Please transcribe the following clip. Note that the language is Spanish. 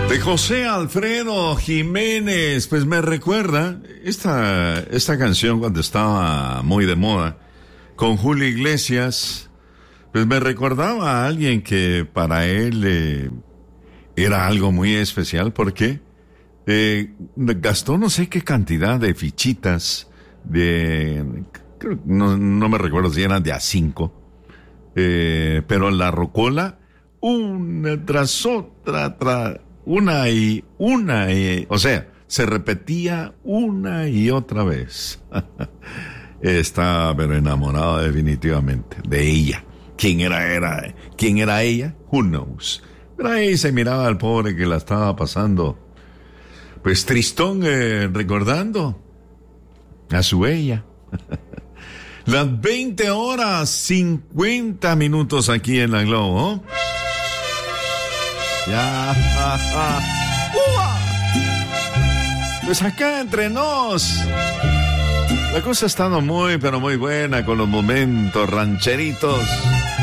De José Alfredo Jiménez, pues me recuerda esta canción cuando estaba muy de moda, con Julio Iglesias, pues me recordaba a alguien que para él era algo muy especial, porque gastó no sé qué cantidad de fichitas, no me recuerdo si eran de A5, pero la rocola, una tras otra, o sea, se repetía una y otra vez. Estaba pero enamorado definitivamente de ella. ¿Quién era ella? Who knows. Pero ahí se miraba al pobre que la estaba pasando, pues tristón, recordando a su ella. Las 20:50 aquí en la Globo. Ya. Pues acá entre nos, la cosa ha estado muy, pero muy buena con los momentos rancheritos.